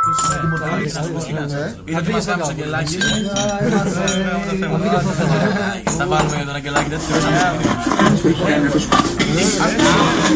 Είδατε μας κάποιος αγγελάκι. Θα βάλουμε τον αγγελάκι τέτοιο.